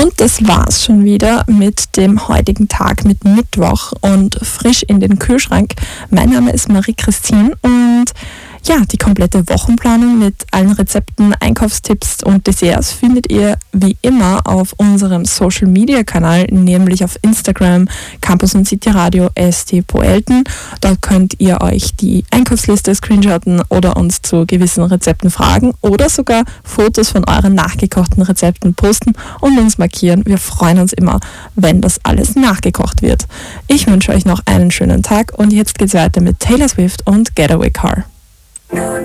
Und das war's schon wieder mit dem heutigen Tag, mit Mittwoch und frisch in den Kühlschrank. Mein Name ist Marie-Christine und ja, die komplette Wochenplanung mit allen Rezepten, Einkaufstipps und Desserts findet ihr wie immer auf unserem Social-Media-Kanal, nämlich auf Instagram, Campus und City Radio ST Poelten. Dort könnt ihr euch die Einkaufsliste screenshotten oder uns zu gewissen Rezepten fragen oder sogar Fotos von euren nachgekochten Rezepten posten und uns markieren. Wir freuen uns immer, wenn das alles nachgekocht wird. Ich wünsche euch noch einen schönen Tag und jetzt geht's weiter mit Taylor Swift und Getaway Car.